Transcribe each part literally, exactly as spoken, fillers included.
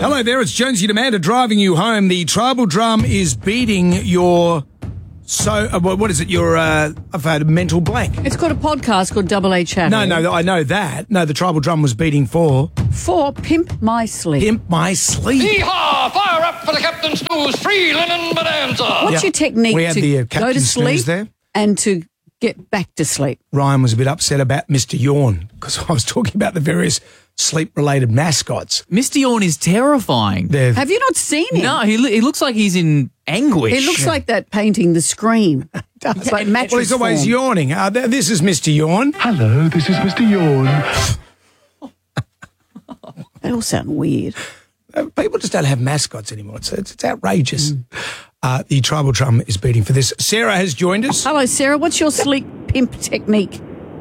Hello there, it's Jonesy and Amanda driving you home. The tribal drum is beating your... So, uh, what is it? Your, uh, I've had a mental blank. It's called a podcast called Double A Chat. No, no, I know that. No, the tribal drum was beating for... For Pimp My Sleep. Pimp My Sleep. Hee-haw! Fire up for the Captain Snooze free linen bonanza. What's Yeah. your technique We had to the, uh, go Captain to Snooze sleep there. and to get back to sleep? Ryan was a bit upset about Mister Yawn because I was talking about the various sleep-related mascots. Mister Yawn is terrifying. They're, Have you not seen him? No, he, lo- he looks like he's in anguish. He looks like that painting, The Scream. It's like mattress well, he's always form. yawning. Uh, th- this is Mister Yawn. Hello, this is Mister Yawn. They all sound weird. Uh, people just don't have mascots anymore. It's, it's, it's outrageous. Mm. Uh, the tribal drum is beating for this. Sarah has joined us. Hello, Sarah. What's your sleep pimp technique?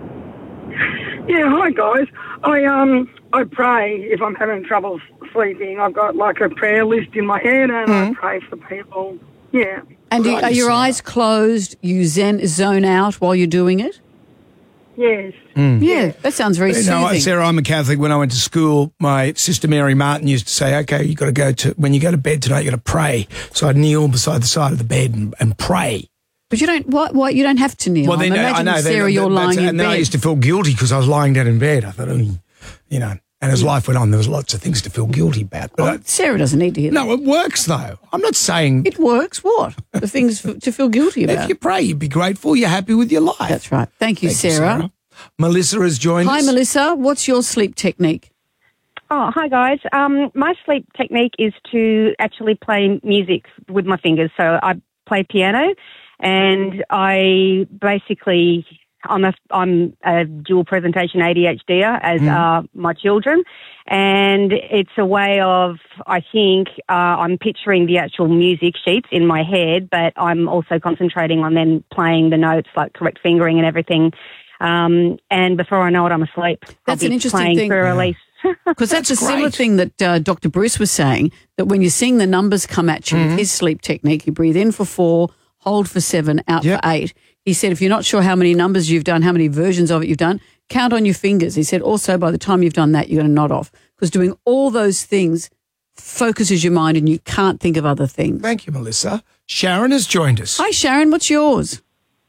Yeah, hi guys. I um I pray if I'm having trouble sleeping. I've got like a prayer list in my head, and Mm. I pray for people. Yeah. And do, Right, are your Sarah. eyes closed? You zen zone out while you're doing it? Yes. Yeah, that sounds very You soothing. know, Sarah, I'm a Catholic. When I went to school, my sister Mary Martin used to say, okay, you got to go to, when you go to bed tonight, you got to pray. So I'd kneel beside the side of the bed and, and pray. But you don't. What? What? You don't have to kneel. Well, I'm then, I imagining, know. Sarah, then, you're that's- lying in And then bed. I used to feel guilty because I was lying down in bed. I thought, oh, you know, and as life went on, there was lots of things to feel guilty about. But Oh, I, Sarah doesn't need to hear that. no, it works though. I'm not saying It works. What? The things f- to feel guilty if about. you pray, you'd be grateful, you're happy with your life. That's right. Thank you, Thank you, Sarah. Melissa has joined Hi, us. Melissa. What's your sleep technique? Oh, hi guys. Um, my sleep technique is to actually play music with my fingers. So I play piano, and I basically I'm a I'm a dual presentation A D H D er, as are my children, and it's a way of I think uh, I'm picturing the actual music sheets in my head, but I'm also concentrating on then playing the notes, like correct fingering and everything. Um, and before I know it, I'm asleep. That's I'll be an interesting playing thing. for Yeah. a release. Because that's, That's a similar great. thing that uh, Doctor Bruce was saying, that when you're seeing the numbers come at you with his sleep technique, you breathe in for four, hold for seven, out Yep. for eight. He said, if you're not sure how many numbers you've done, how many versions of it you've done, count on your fingers. He said, also, by the time you've done that, you're going to nod off. Because doing all those things focuses your mind and you can't think of other things. Thank you, Melissa. Sharon has joined us. Hi, Sharon. What's yours?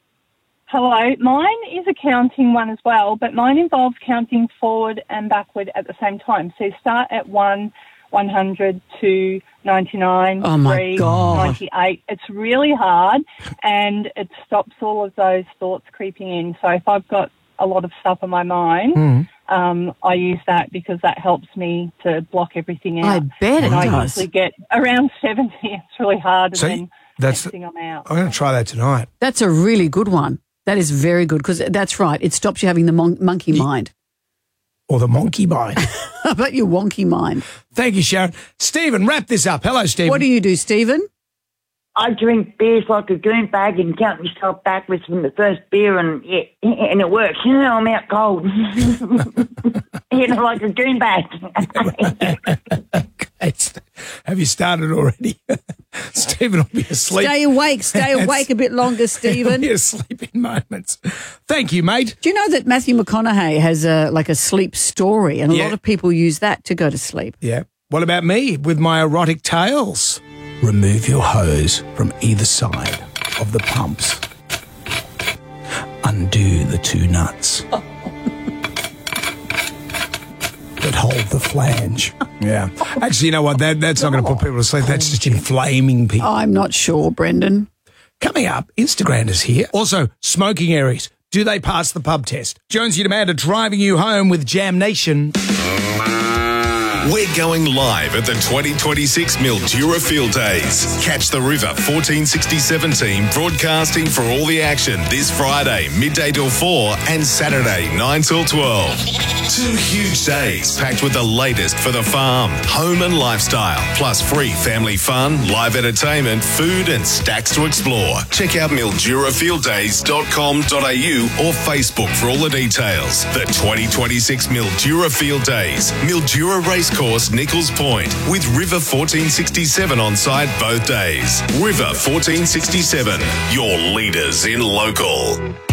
Hello. Mine is a counting one as well, but mine involves counting forward and backward at the same time. So you start at one, one hundred, two, ninety-nine, Oh, my three, God. ninety-eight. It's really hard, and it stops all of those thoughts creeping in. So if I've got a lot of stuff on my mind, Hmm. um, I use that because that helps me to block everything out. I bet it and I does. usually get around seventy. It's really hard, and So then that's next thing I'm out. I'm going to try that tonight. That's a really good one. That is very good because that's right. It stops you having the mon- monkey mind. Or the monkey mind. How about your wonky mind? Thank you, Sharon. Stephen, wrap this up. Hello, Stephen. What do you do, Stephen? I drink beers like a goon bag and count myself backwards from the first beer, and yeah, and it works. You know, I'm out cold. You know, like a goon bag. Okay, St- Have you started already? Stephen will be asleep. Stay awake. Stay awake a bit longer, He'll Stephen. be asleep in moments. Thank you, mate. Do you know that Matthew McConaughey has a like a sleep story, and a Yeah. lot of people use that to go to sleep? Yeah. What about me with my erotic tales? Remove your hose from either side of the pumps. Undo the two nuts that hold the flange. Yeah. Actually, you know what? That, that's not going to put people to sleep. That's just inflaming people. I'm not sure, Brendan. Coming up, Instagram is here. Also, smoking areas. Do they pass the pub test? Jonesy and Amanda driving you home with Jam Nation. We're going live at the twenty twenty-six Mildura Field Days. Catch the River fourteen sixty-seven team broadcasting for all the action this Friday, midday till four, and Saturday, nine till twelve. Two huge days packed with the latest for the farm, home and lifestyle, plus free family fun, live entertainment, food and stacks to explore. Check out mildura field days dot com dot a u or Facebook for all the details. The twenty twenty-six Mildura Field Days, Mildura Racecourse, Nichols Point, with River fourteen sixty-seven on site both days. River fourteen sixty-seven, your leaders in local.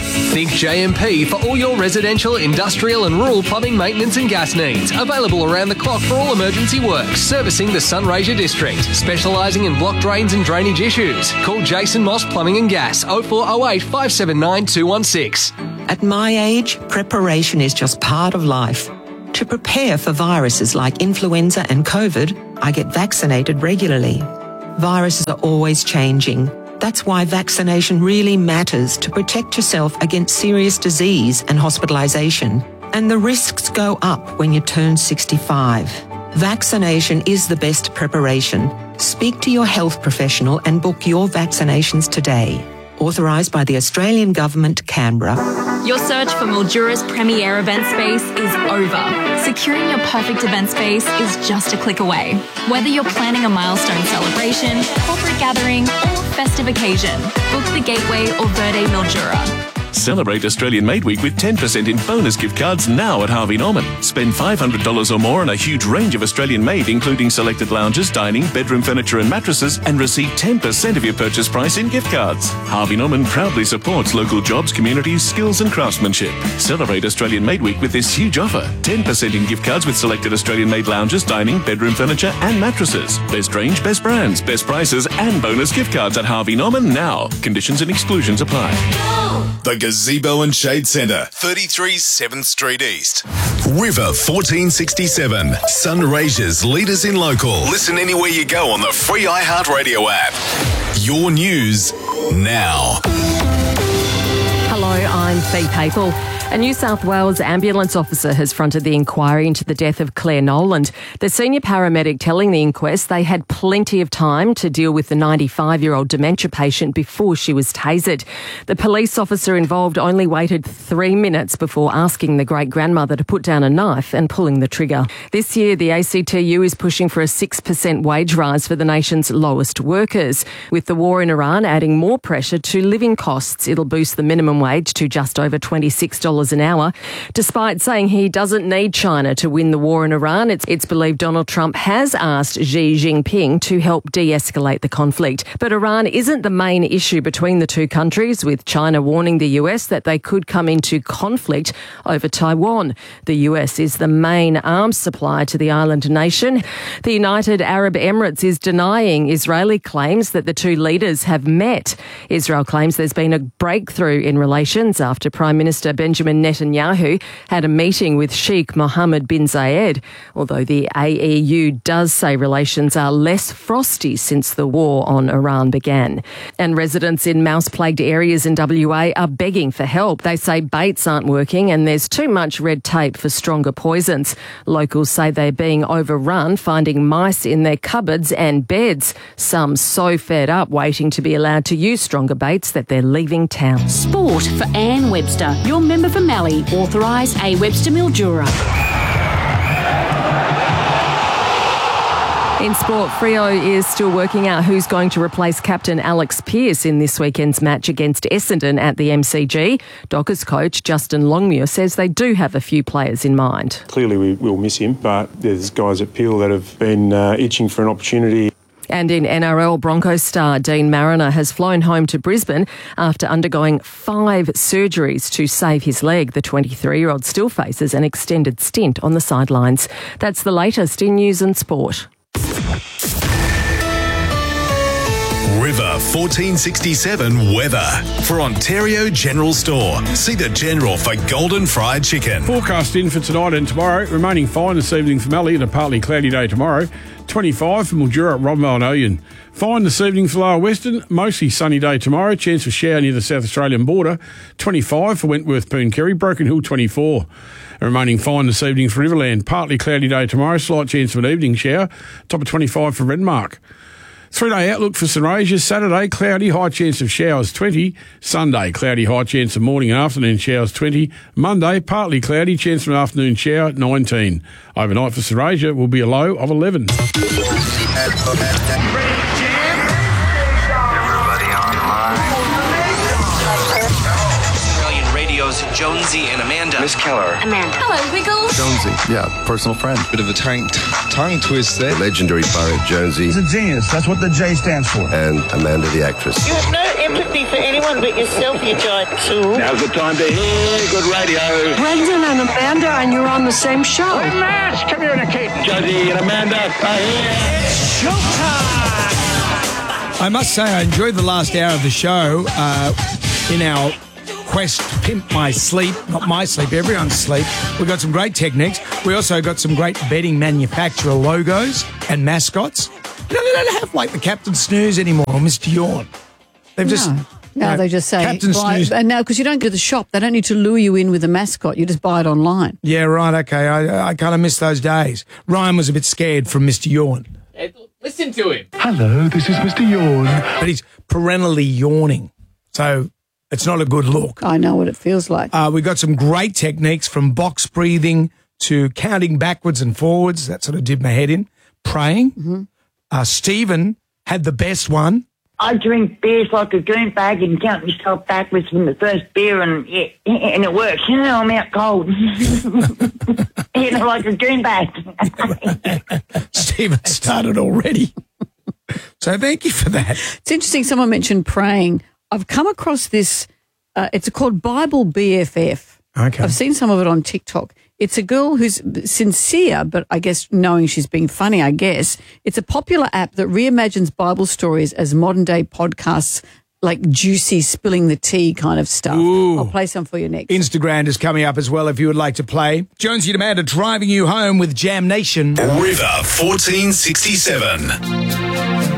Think J M P for all your residential, industrial and rural plumbing maintenance and gas needs. Available around the clock for all emergency works. Servicing the Sunraysia district. Specialising in block drains and drainage issues. Call Jason Moss Plumbing and Gas oh four oh eight, five seven nine, two one six. At my age, preparation is just part of life. To prepare for viruses like influenza and COVID, I get vaccinated regularly. Viruses are always changing. That's why vaccination really matters to protect yourself against serious disease and hospitalisation. And the risks go up when you turn sixty-five. Vaccination is the best preparation. Speak to your health professional and book your vaccinations today. Authorised by the Australian Government, Canberra. Your search for Mildura's premier event space is over. Securing your perfect event space is just a click away. Whether you're planning a milestone celebration, corporate gathering, or festive occasion, book the Gateway or Verde Mildura. Celebrate Australian Made Week with ten percent in bonus gift cards now at Harvey Norman. Spend five hundred dollars or more on a huge range of Australian made, including selected lounges, dining, bedroom furniture and mattresses, and receive ten percent of your purchase price in gift cards. Harvey Norman proudly supports local jobs, communities, skills and craftsmanship. Celebrate Australian Made Week with this huge offer. ten percent in gift cards with selected Australian made lounges, dining, bedroom furniture and mattresses. Best range, best brands, best prices and bonus gift cards at Harvey Norman now. Conditions and exclusions apply. The Gazebo and Shade Centre, thirty-three seventh Street East. River fourteen sixty-seven, Sunraysia's leaders in local. Listen anywhere you go on the free iHeartRadio app. Your news now. Hello, I'm Fee Papel. A New South Wales ambulance officer has fronted the inquiry into the death of Claire Noland. The senior paramedic telling the inquest they had plenty of time to deal with the ninety-five-year-old dementia patient before she was tasered. The police officer involved only waited three minutes before asking the great-grandmother to put down a knife and pulling the trigger. This year, the A C T U is pushing for a six percent wage rise for the nation's lowest workers. With the war in Iran adding more pressure to living costs, it'll boost the minimum wage to just over twenty-six dollars an hour. Despite saying he doesn't need China to win the war in Iran, it's, it's believed Donald Trump has asked Xi Jinping to help de-escalate the conflict. But Iran isn't the main issue between the two countries, with China warning the U S that they could come into conflict over Taiwan. The U S is the main arms supplier to the island nation. The United Arab Emirates is denying Israeli claims that the two leaders have met. Israel claims there's been a breakthrough in relations after Prime Minister Benjamin Netanyahu had a meeting with Sheikh Mohammed bin Zayed, although the A E U does say relations are less frosty since the war on Iran began. And residents in mouse-plagued areas in W A are begging for help. They say baits aren't working and there's too much red tape for stronger poisons. Locals say they're being overrun, finding mice in their cupboards and beds. Some so fed up waiting to be allowed to use stronger baits that they're leaving town. Sport for Anne Webster, your member for Mallee, authorised A Webster Mildura. In sport, Freo is still working out who's going to replace captain Alex Pearce in this weekend's match against Essendon at the M C G. Dockers coach Justin Longmuir says they do have a few players in mind. Clearly we will miss him, but there's guys at Peel that have been uh, itching for an opportunity. And in N R L, Broncos star Dean Mariner has flown home to Brisbane after undergoing five surgeries to save his leg. The twenty-three-year-old still faces an extended stint on the sidelines. That's the latest in news and sport. River fourteen sixty-seven weather for Ontario General Store. See the General for golden fried chicken. Forecast in for tonight and tomorrow. Remaining fine this evening for Mallee and a partly cloudy day tomorrow. twenty-five for Mildura, Romvale and Oyen. Fine this evening for Lower Western. Mostly sunny day tomorrow. Chance for shower near the South Australian border. twenty-five for Wentworth, Pooncarie. Broken Hill, twenty-four. Remaining fine this evening for Riverland. Partly cloudy day tomorrow. Slight chance of an evening shower. Top of twenty-five for Renmark. Three-day outlook for Sunraysia. Saturday, cloudy, high chance of showers, twenty. Sunday, cloudy, high chance of morning and afternoon showers, twenty. Monday, partly cloudy, chance of an afternoon shower, nineteen. Overnight for Sunraysia will be a low of eleven. Australian radio's Jonesy and Amanda. Miss Keller. Amanda. Hello, Wiggles. Jonesy, yeah, personal friend. Bit of a tongue, tongue twist there. Legendary pirate Jonesy. He's a genius. That's what the J stands for. And Amanda the actress. You have no empathy for anyone but yourself, you giant tool. Now's the time to hear good radio. Brendan and Amanda, and you're on the same show. Hey, Mash, come here, Kate. Jonesy and Amanda are here. It's showtime! I must say, I enjoyed the last hour of the show uh, in our quest to pimp my sleep, not my sleep, everyone's sleep. We got some great techniques. We also got some great bedding manufacturer logos and mascots. You know, they don't have like the Captain Snooze anymore or Mister Yawn. They've No. just... Now no, they just say, Captain buy, Snooze. and now because you don't go to the shop, they don't need to lure you in with a mascot. You just buy it online. Yeah, right, okay. I, I kind of miss those days. Ryan was a bit scared from Mister Yawn. Listen to him. Hello, this is Mister Yawn. But he's perennially yawning. So it's not a good look. I know what it feels like. Uh, we got some great techniques from box breathing to counting backwards and forwards. That sort of did my head in. Praying. Mm-hmm. Uh, Stephen had the best one. I drink beers like a goon bag and count myself backwards from the first beer, and yeah, and it works. You know, I'm out cold. You know, like a goon bag. Stephen started already. So thank you for that. It's interesting. Someone mentioned praying. I've come across this. Uh, it's called Bible B F F. Okay. I've seen some of it on TikTok. It's a girl who's sincere, but I guess knowing she's being funny, I guess. It's a popular app that reimagines Bible stories as modern day podcasts, like juicy, spilling the tea kind of stuff. Ooh. I'll play some for you next. Instagram is coming up as well if you would like to play. Jonesy and Amanda driving you home with Jam Nation. River fourteen sixty-seven.